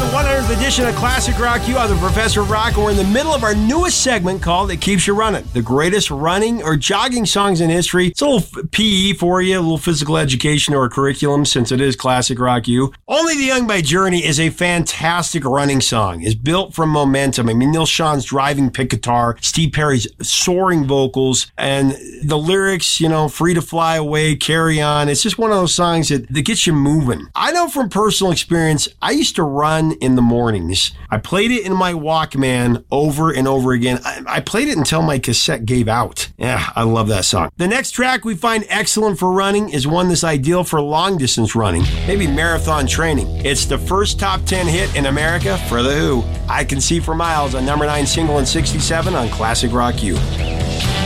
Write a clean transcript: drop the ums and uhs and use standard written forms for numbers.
the 100th edition of Classic Rock U. I'm the Professor Rock, and we're in the middle of our newest segment called It Keeps You Running. The greatest running or jogging songs in history. It's a little PE for you, a little physical education or curriculum since it is Classic Rock U. Only the Young by Journey is a fantastic running song. It's built from momentum. I mean, Neil Sean's driving pick guitar, Steve Perry's soaring vocals, and the lyrics, free to fly away, carry on. It's just one of those songs that gets you moving. I know from personal experience, I used to run in the mornings. I played it in my Walkman over and over again. I played it until my cassette gave out. Yeah, I love that song. The next track we find excellent for running is one that's ideal for long distance running, maybe marathon training. It's the first top 10 hit in America for The Who. I Can See for Miles, a number 9 single in '67 on Classic Rock U.